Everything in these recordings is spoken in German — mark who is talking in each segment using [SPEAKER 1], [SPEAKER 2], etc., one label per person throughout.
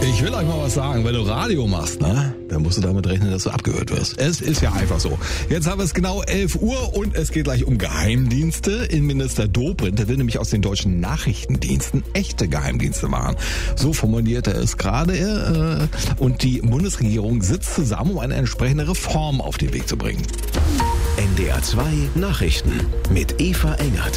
[SPEAKER 1] Ich will euch mal was sagen, wenn du Radio machst, ne, dann musst du damit rechnen, dass du abgehört wirst. Es ist ja einfach so. Jetzt haben wir es genau 11 Uhr und es geht gleich um Geheimdienste. Innenminister Dobrindt, der will nämlich aus den deutschen Nachrichtendiensten echte Geheimdienste machen. So formuliert er es gerade. Und die Bundesregierung sitzt zusammen, um eine entsprechende Reform auf den Weg zu bringen.
[SPEAKER 2] NDR 2 Nachrichten mit Eva Engert.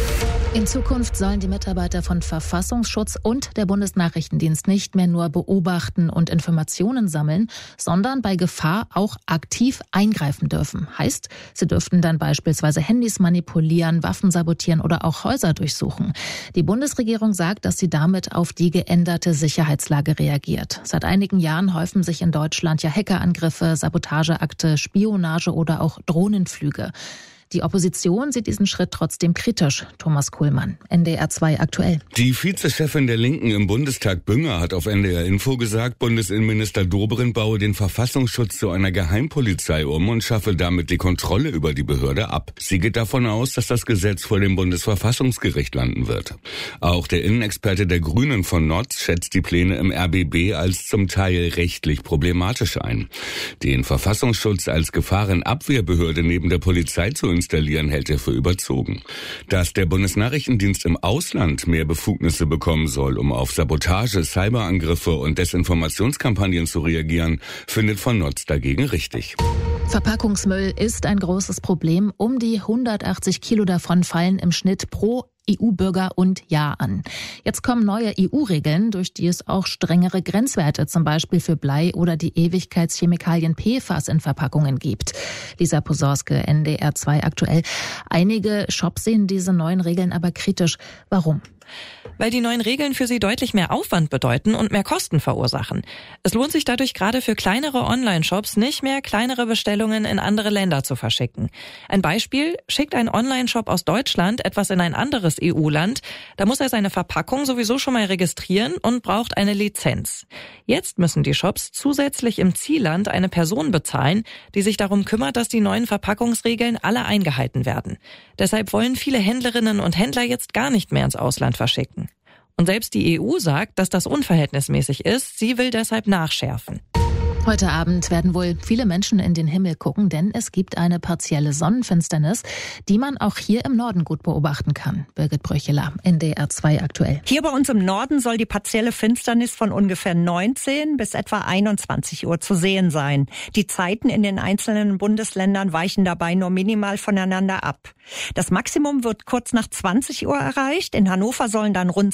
[SPEAKER 3] In Zukunft sollen die Mitarbeiter von Verfassungsschutz und der Bundesnachrichtendienst nicht mehr nur beobachten und Informationen sammeln, sondern bei Gefahr auch aktiv eingreifen dürfen. Heißt, sie dürften dann beispielsweise Handys manipulieren, Waffen sabotieren oder auch Häuser durchsuchen. Die Bundesregierung sagt, dass sie damit auf die geänderte Sicherheitslage reagiert. Seit einigen Jahren häufen sich in Deutschland ja Hackerangriffe, Sabotageakte, Spionage oder auch Drohnenflüge. Die Opposition sieht diesen Schritt trotzdem kritisch. Thomas Kuhlmann, NDR 2 aktuell.
[SPEAKER 4] Die Vizechefin der Linken im Bundestag, Bünger, hat auf NDR Info gesagt, Bundesinnenminister Dobrindt baue den Verfassungsschutz zu einer Geheimpolizei um und schaffe damit die Kontrolle über die Behörde ab. Sie geht davon aus, dass das Gesetz vor dem Bundesverfassungsgericht landen wird. Auch der Innenexperte der Grünen von Notz schätzt die Pläne im RBB als zum Teil rechtlich problematisch ein. Den Verfassungsschutz als Gefahrenabwehrbehörde neben der Polizei zu installieren, hält er für überzogen. Dass der Bundesnachrichtendienst im Ausland mehr Befugnisse bekommen soll, um auf Sabotage, Cyberangriffe und Desinformationskampagnen zu reagieren, findet von Notz dagegen richtig.
[SPEAKER 3] Verpackungsmüll ist ein großes Problem. Um die 180 Kilo davon fallen im Schnitt pro EU-Bürger und Jahr an. Jetzt kommen neue EU-Regeln, durch die es auch strengere Grenzwerte, zum Beispiel für Blei oder die Ewigkeitschemikalien PFAS in Verpackungen gibt. Lisa Posorske, NDR 2 aktuell. Einige Shops sehen diese neuen Regeln aber kritisch. Warum?
[SPEAKER 5] Weil die neuen Regeln für sie deutlich mehr Aufwand bedeuten und mehr Kosten verursachen. Es lohnt sich dadurch gerade für kleinere Online-Shops nicht mehr, kleinere Bestellungen in andere Länder zu verschicken. Ein Beispiel: Schickt ein Online-Shop aus Deutschland etwas in ein anderes EU-Land, da muss er seine Verpackung sowieso schon mal registrieren und braucht eine Lizenz. Jetzt müssen die Shops zusätzlich im Zielland eine Person bezahlen, die sich darum kümmert, dass die neuen Verpackungsregeln alle eingehalten werden. Deshalb wollen viele Händlerinnen und Händler jetzt gar nicht mehr ins Ausland verschicken. Und selbst die EU sagt, dass das unverhältnismäßig ist. Sie will deshalb nachschärfen.
[SPEAKER 3] Heute Abend werden wohl viele Menschen in den Himmel gucken, denn es gibt eine partielle Sonnenfinsternis, die man auch hier im Norden gut beobachten kann. Birgit Bröcheler, NDR 2 aktuell.
[SPEAKER 6] Hier bei uns im Norden soll die partielle Finsternis von ungefähr 19 bis etwa 21 Uhr zu sehen sein. Die Zeiten in den einzelnen Bundesländern weichen dabei nur minimal voneinander ab. Das Maximum wird kurz nach 20 Uhr erreicht. In Hannover sollen dann rund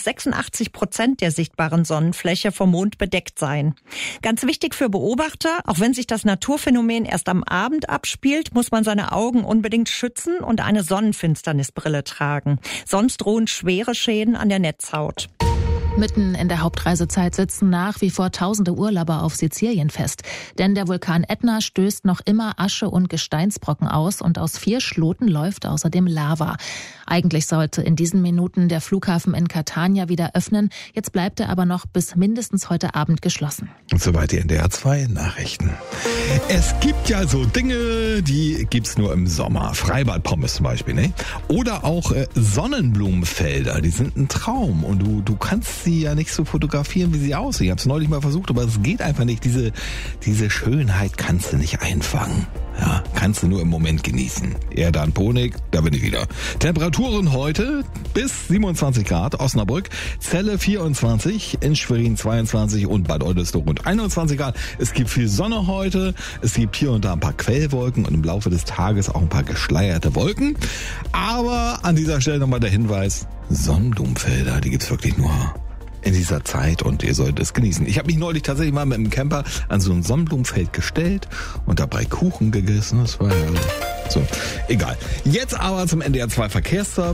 [SPEAKER 6] 86% der sichtbaren Sonnenfläche vom Mond bedeckt sein. Ganz wichtig für Beobachter: Auch wenn sich das Naturphänomen erst am Abend abspielt, muss man seine Augen unbedingt schützen und eine Sonnenfinsternisbrille tragen. Sonst drohen schwere Schäden an der Netzhaut.
[SPEAKER 3] Mitten in der Hauptreisezeit sitzen nach wie vor tausende Urlauber auf Sizilien fest. Denn der Vulkan Ätna stößt noch immer Asche und Gesteinsbrocken aus und aus 4 Schloten läuft außerdem Lava. Eigentlich sollte in diesen Minuten der Flughafen in Catania wieder öffnen. Jetzt bleibt er aber noch bis mindestens heute Abend geschlossen.
[SPEAKER 1] Und soweit die NDR 2 Nachrichten. Es gibt ja so Dinge, die gibt's nur im Sommer. Freibadpommes zum Beispiel, ne? Oder auch Sonnenblumenfelder, die sind ein Traum. Und du kannst sie ja nicht so fotografieren, wie sie aussehen. Ich habe es neulich mal versucht, aber es geht einfach nicht. Diese Schönheit kannst du nicht einfangen. Ja, kannst du nur im Moment genießen. Erde an Ponik, da bin ich wieder. Temperaturen heute bis 27 Grad, Osnabrück, Celle 24, in Schwerin 22 und Bad Oldesloe rund 21 Grad. Es gibt viel Sonne heute, es gibt hier und da ein paar Quellwolken und im Laufe des Tages auch ein paar geschleierte Wolken. Aber an dieser Stelle nochmal der Hinweis, Sonnenblumenfelder, die gibt's wirklich nur in dieser Zeit und ihr solltet es genießen. Ich habe mich neulich tatsächlich mal mit einem Camper an so ein Sonnenblumenfeld gestellt und dabei Kuchen gegessen. Das war ja so. Egal. Jetzt aber zum NDR 2 Verkehrsservice.